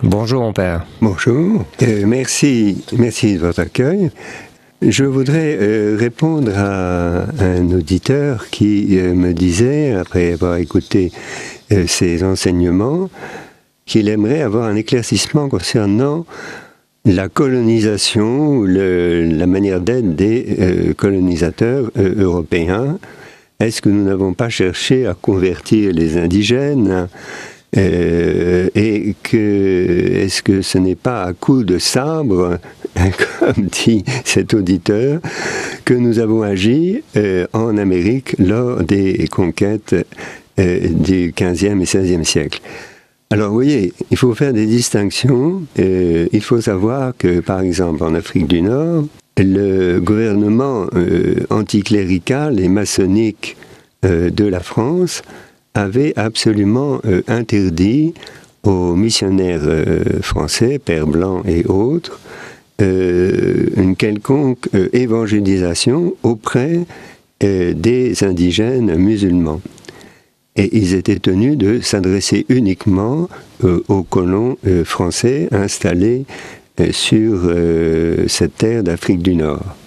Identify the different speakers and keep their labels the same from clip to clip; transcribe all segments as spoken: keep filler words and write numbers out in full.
Speaker 1: Bonjour mon père.
Speaker 2: Bonjour, euh, merci, merci de votre accueil. Je voudrais euh, répondre à un auditeur qui euh, me disait, après avoir écouté euh, ses enseignements, qu'il aimerait avoir un éclaircissement concernant la colonisation ou le, la manière d'être des euh, colonisateurs euh, européens. Est-ce que nous n'avons pas cherché à convertir les indigènes ? Euh, et que est-ce que ce n'est pas à coup de sabre, comme dit cet auditeur, que nous avons agi euh, en Amérique lors des conquêtes euh, du quinzième et seizième siècle. Alors vous voyez, il faut faire des distinctions. Euh, il faut savoir que, par exemple, en Afrique du Nord, le gouvernement euh, anticlérical et maçonnique euh, de la France avait absolument euh, interdit aux missionnaires euh, français, pères blancs et autres, euh, une quelconque euh, évangélisation auprès euh, des indigènes musulmans. Et ils étaient tenus de s'adresser uniquement euh, aux colons euh, français installés euh, sur euh, cette terre d'Afrique du Nord.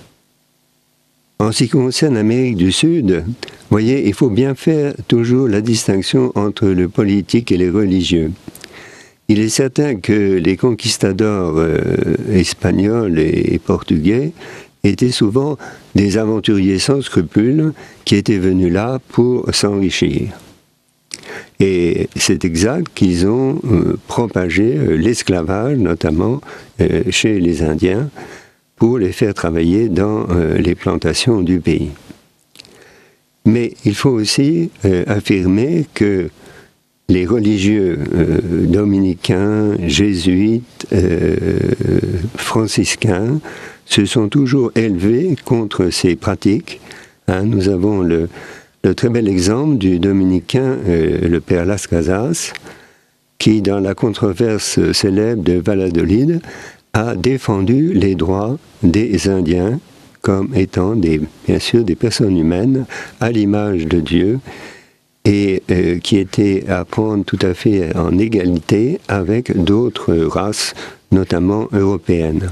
Speaker 2: En ce qui concerne l'Amérique du Sud, vous voyez, il faut bien faire toujours la distinction entre le politique et les religieux. Il est certain que les conquistadors euh, espagnols et, et portugais étaient souvent des aventuriers sans scrupules qui étaient venus là pour s'enrichir. Et c'est exact qu'ils ont euh, propagé euh, l'esclavage, notamment euh, chez les Indiens, pour les faire travailler dans euh, les plantations du pays. Mais il faut aussi euh, affirmer que les religieux euh, dominicains, jésuites, euh, franciscains se sont toujours élevés contre ces pratiques. Hein, nous avons le, le très bel exemple du dominicain, euh, le père Las Casas, qui, dans la controverse célèbre de Valladolid, a défendu les droits des Indiens comme étant des, bien sûr des personnes humaines à l'image de Dieu et euh, qui étaient à prendre tout à fait en égalité avec d'autres races, notamment européennes.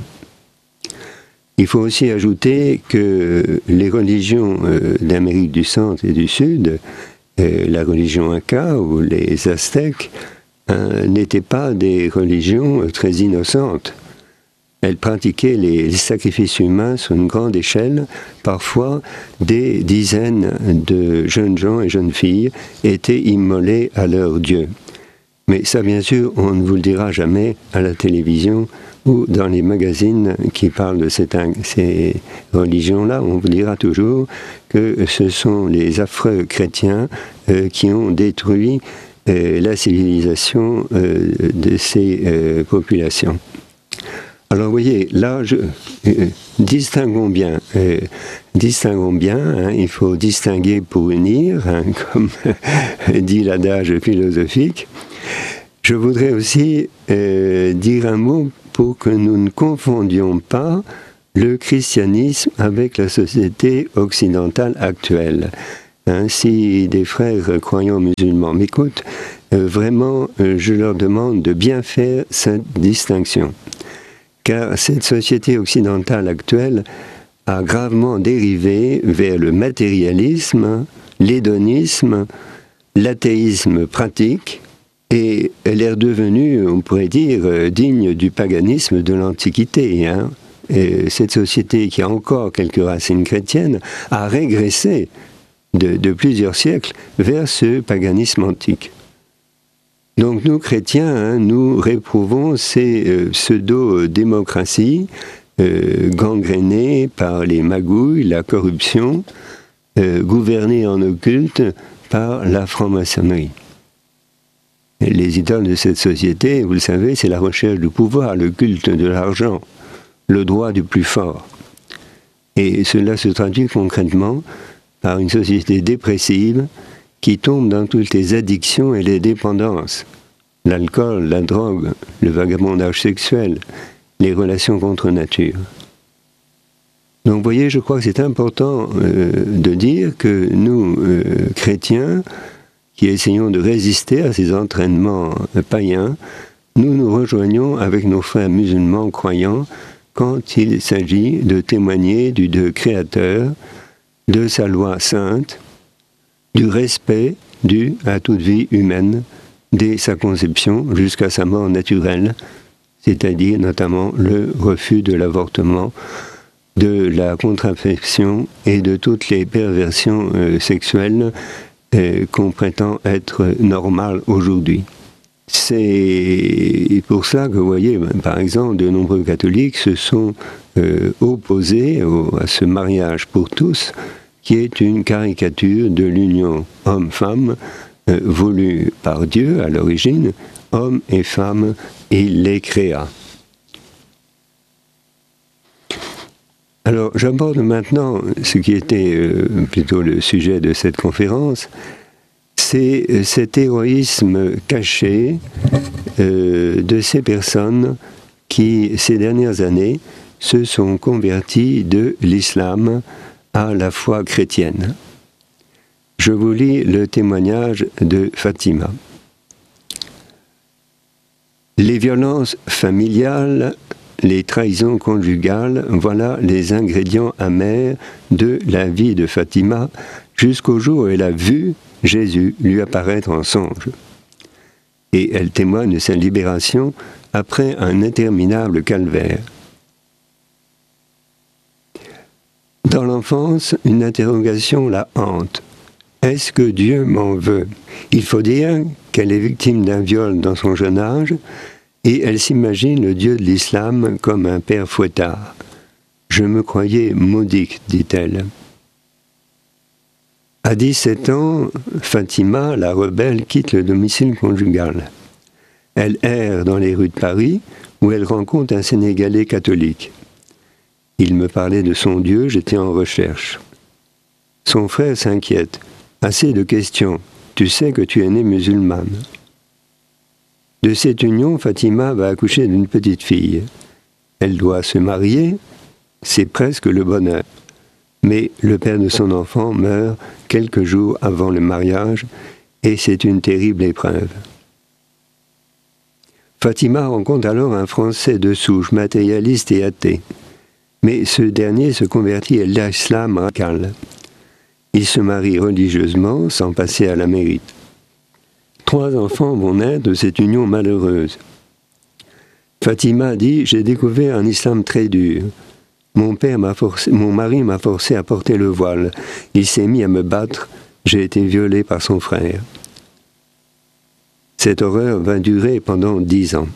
Speaker 2: Il faut aussi ajouter que les religions euh, d'Amérique du Centre et du Sud, euh, la religion Inca ou les Aztèques, euh, n'étaient pas des religions très innocentes. Elles pratiquaient les sacrifices humains sur une grande échelle. Parfois, des dizaines de jeunes gens et jeunes filles étaient immolés à leur Dieu. Mais ça, bien sûr, on ne vous le dira jamais à la télévision ou dans les magazines qui parlent de cette, ces religions-là. On vous dira toujours que ce sont les affreux chrétiens euh, qui ont détruit euh, la civilisation euh, de ces euh, populations. Alors, vous voyez, là, je, euh, distinguons bien, euh, distinguons bien, hein, il faut distinguer pour unir, hein, comme dit l'adage philosophique. Je voudrais aussi euh, dire un mot pour que nous ne confondions pas le christianisme avec la société occidentale actuelle. Hein, si des frères croyants musulmans m'écoutent, euh, vraiment, euh, je leur demande de bien faire cette distinction. Car cette société occidentale actuelle a gravement dérivé vers le matérialisme, l'hédonisme, l'athéisme pratique, et elle est devenue, on pourrait dire, digne du paganisme de l'Antiquité. Hein. Et cette société qui a encore quelques racines chrétiennes a régressé de, de plusieurs siècles vers ce paganisme antique. Donc nous, chrétiens, hein, nous réprouvons ces euh, pseudo-démocraties euh, gangrénées par les magouilles, la corruption, euh, gouvernées en occulte par la franc-maçonnerie. Et les idoles de cette société, vous le savez, c'est la recherche du pouvoir, le culte de l'argent, le droit du plus fort. Et cela se traduit concrètement par une société dépressive qui tombe dans toutes les addictions et les dépendances. L'alcool, la drogue, le vagabondage sexuel, les relations contre nature. Donc vous voyez, je crois que c'est important euh, de dire que nous, euh, chrétiens, qui essayons de résister à ces entraînements païens, nous nous rejoignons avec nos frères musulmans croyants quand il s'agit de témoigner du Dieu créateur, de sa loi sainte, du respect dû à toute vie humaine, dès sa conception jusqu'à sa mort naturelle, c'est-à-dire notamment le refus de l'avortement, de la contraception et de toutes les perversions euh, sexuelles euh, qu'on prétend être normales aujourd'hui. C'est pour ça que, vous voyez, par exemple, de nombreux catholiques se sont euh, opposés au, à ce mariage pour tous, qui est une caricature de l'union homme-femme, euh, voulue par Dieu à l'origine. Hommes et femmes, il les créa. Alors, j'aborde maintenant ce qui était euh, plutôt le sujet de cette conférence, c'est euh, cet héroïsme caché euh, de ces personnes qui, ces dernières années, se sont converties de l'islam à la foi chrétienne. Je vous lis le témoignage de Fatima. Les violences familiales, les trahisons conjugales, voilà les ingrédients amers de la vie de Fatima jusqu'au jour où elle a vu Jésus lui apparaître en songe. Et elle témoigne de sa libération après un interminable calvaire. Dans l'enfance, une interrogation la hante. Est-ce que Dieu m'en veut? Il faut dire qu'elle est victime d'un viol dans son jeune âge et elle s'imagine le Dieu de l'islam comme un père fouettard. Je me croyais maudite, dit-elle. À dix-sept ans, Fatima, la rebelle, quitte le domicile conjugal. Elle erre dans les rues de Paris où elle rencontre un Sénégalais catholique. Il me parlait de son Dieu, j'étais en recherche. Son frère s'inquiète. Assez de questions. Tu sais que tu es née musulmane. De cette union, Fatima va accoucher d'une petite fille. Elle doit se marier, c'est presque le bonheur. Mais le père de son enfant meurt quelques jours avant le mariage et c'est une terrible épreuve. Fatima rencontre alors un Français de souche, matérialiste et athée. Mais ce dernier se convertit à l'islam radical. Il se marie religieusement sans passer à la mérite. Trois enfants vont naître de cette union malheureuse. Fatima dit « J'ai découvert un islam très dur. Mon père m'a forcé, mon mari m'a forcé à porter le voile. Il s'est mis à me battre. J'ai été violée par son frère. » Cette horreur va durer pendant dix ans.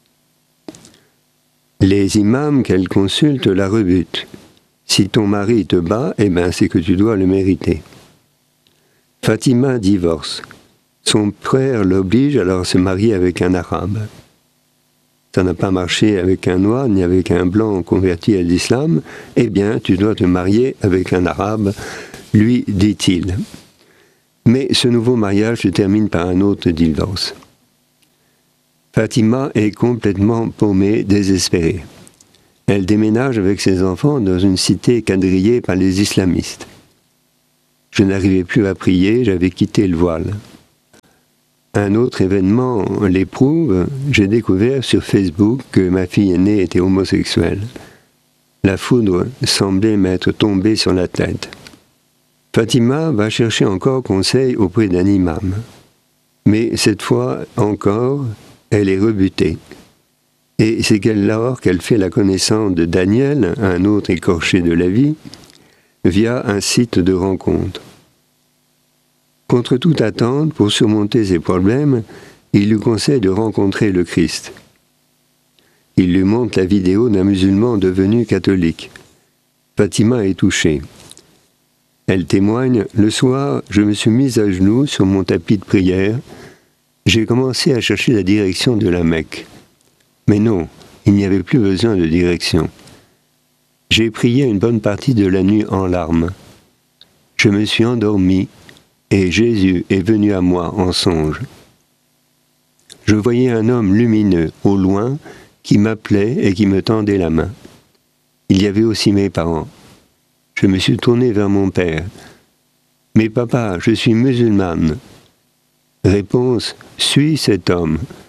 Speaker 2: Les imams qu'elle consulte la rebutent. Si ton mari te bat, eh ben c'est que tu dois le mériter. Fatima divorce. Son frère l'oblige alors à se marier avec un arabe. Ça n'a pas marché avec un noir ni avec un blanc converti à l'islam, eh bien tu dois te marier avec un arabe, lui dit-il. Mais ce nouveau mariage se termine par un autre divorce. Fatima est complètement paumée, désespérée. Elle déménage avec ses enfants dans une cité quadrillée par les islamistes. Je n'arrivais plus à prier, j'avais quitté le voile. Un autre événement l'éprouve, j'ai découvert sur Facebook que ma fille aînée était homosexuelle. La foudre semblait m'être tombée sur la tête. Fatima va chercher encore conseil auprès d'un imam. Mais cette fois encore, elle est rebutée. Et c'est alors qu'elle fait la connaissance de Daniel, un autre écorché de la vie, via un site de rencontre. Contre toute attente, pour surmonter ses problèmes, il lui conseille de rencontrer le Christ. Il lui montre la vidéo d'un musulman devenu catholique. Fatima est touchée. Elle témoigne « Le soir, je me suis mise à genoux sur mon tapis de prière. J'ai commencé à chercher la direction de la Mecque. Mais non, il n'y avait plus besoin de direction. J'ai prié une bonne partie de la nuit en larmes. Je me suis endormi et Jésus est venu à moi en songe. Je voyais un homme lumineux au loin qui m'appelait et qui me tendait la main. Il y avait aussi mes parents. Je me suis tourné vers mon père. « Mais papa, je suis musulmane. » Réponse, « Suis cet homme.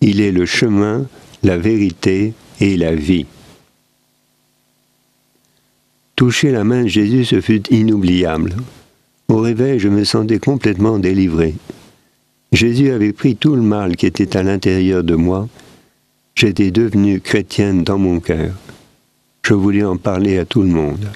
Speaker 2: Il est le chemin, la vérité et la vie. Toucher la main de Jésus, ce fut inoubliable. Au réveil, je me sentais complètement délivré. Jésus avait pris tout le mal qui était à l'intérieur de moi. J'étais devenue chrétienne dans mon cœur. Je voulais en parler à tout le monde.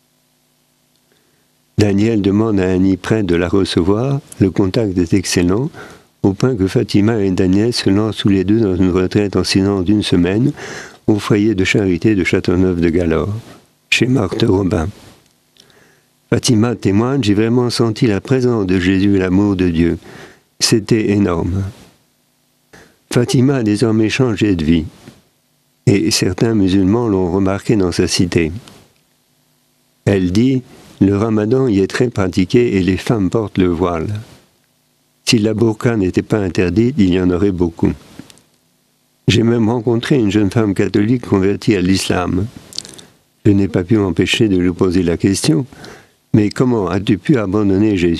Speaker 2: Daniel demande à Annie prête de la recevoir. Le contact est excellent, au point que Fatima et Daniel se lancent tous les deux dans une retraite en silence d'une semaine au foyer de charité de Châteauneuf-de-Galore, chez Marthe Robin. Fatima témoigne, j'ai vraiment senti la présence de Jésus et l'amour de Dieu. C'était énorme. Fatima a désormais changé de vie, et certains musulmans l'ont remarqué dans sa cité. Elle dit, le ramadan y est très pratiqué et les femmes portent le voile. Si la burqa n'était pas interdite, il y en aurait beaucoup. J'ai même rencontré une jeune femme catholique convertie à l'islam. Je n'ai pas pu m'empêcher de lui poser la question, mais comment as-tu pu abandonner Jésus ?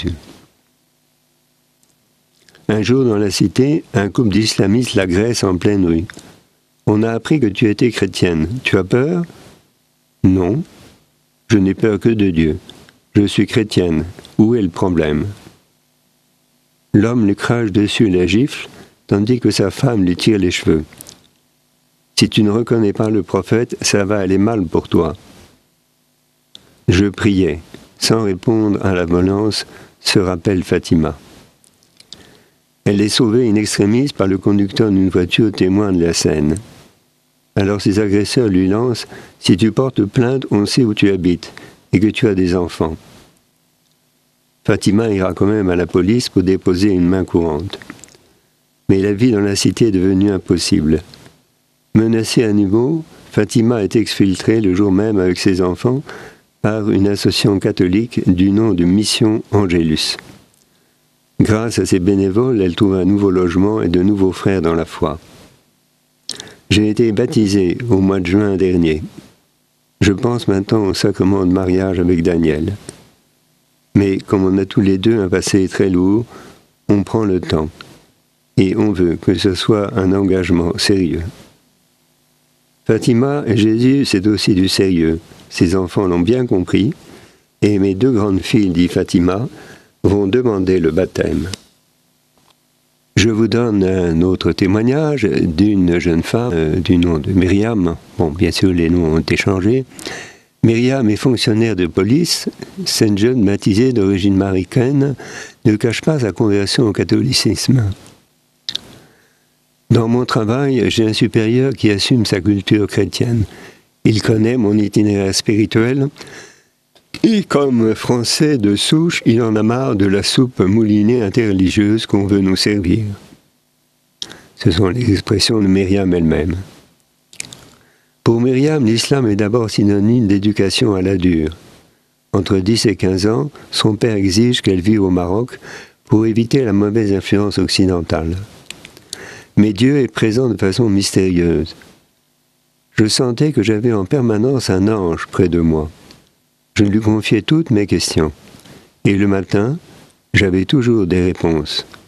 Speaker 2: Un jour dans la cité, un couple d'islamistes l'agresse en pleine rue. On a appris que tu étais chrétienne. Tu as peur ? Non. Je n'ai peur que de Dieu. Je suis chrétienne. Où est le problème ? L'homme lui crache dessus la gifle, tandis que sa femme lui tire les cheveux. Si tu ne reconnais pas le prophète, ça va aller mal pour toi. Je priais, sans répondre à la violence, se rappelle Fatima. Elle est sauvée in extremis par le conducteur d'une voiture témoin de la scène. Alors ses agresseurs lui lancent « Si tu portes plainte, on sait où tu habites et que tu as des enfants. » Fatima ira quand même à la police pour déposer une main courante. Mais la vie dans la cité est devenue impossible. Menacée à nouveau, Fatima est exfiltrée le jour même avec ses enfants par une association catholique du nom de Mission Angélus. Grâce à ses bénévoles, elle trouve un nouveau logement et de nouveaux frères dans la foi. J'ai été baptisé au mois de juin dernier. Je pense maintenant au sacrement de mariage avec Daniel. Mais comme on a tous les deux un passé très lourd, on prend le temps. Et on veut que ce soit un engagement sérieux. Fatima et Jésus, c'est aussi du sérieux. Ses enfants l'ont bien compris. Et mes deux grandes filles, dit Fatima, vont demander le baptême. Je vous donne un autre témoignage d'une jeune femme euh, du nom de Myriam. Bon, bien sûr, les noms ont été changés. Myriam est fonctionnaire de police. Cette jeune baptisée d'origine marocaine ne cache pas sa conversion au catholicisme. Dans mon travail, j'ai un supérieur qui assume sa culture chrétienne. Il connaît mon itinéraire spirituel. Et comme Français de souche, il en a marre de la soupe moulinée interreligieuse qu'on veut nous servir. Ce sont les expressions de Myriam elle-même. Pour Myriam, l'islam est d'abord synonyme d'éducation à la dure. Entre dix et quinze ans, son père exige qu'elle vive au Maroc pour éviter la mauvaise influence occidentale. Mais Dieu est présent de façon mystérieuse. Je sentais que j'avais en permanence un ange près de moi. Je lui confiais toutes mes questions. Et le matin, j'avais toujours des réponses.